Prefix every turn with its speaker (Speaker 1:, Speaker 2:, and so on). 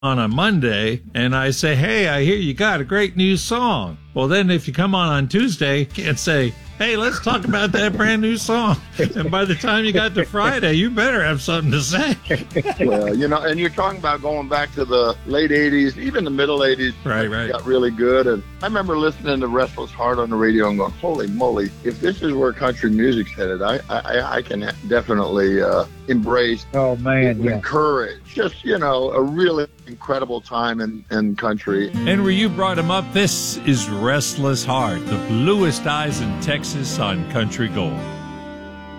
Speaker 1: on a Monday and I say, hey, I hear you got a great new song. Well, then if you come on Tuesday, you can't say, hey, let's talk about that brand new song. And by the time you got to Friday, you better have something to say.
Speaker 2: Well, and you're talking about going back to the late 80s, even the middle 80s.
Speaker 1: Right.
Speaker 2: Got really good. And I remember listening to Restless Heart on the radio and going, holy moly, if this is where country music's headed, I can definitely embrace, encourage. Just, a really incredible time in country.
Speaker 1: And where you brought him up, this is Restless Heart, the bluest eyes in Texas on Country Gold.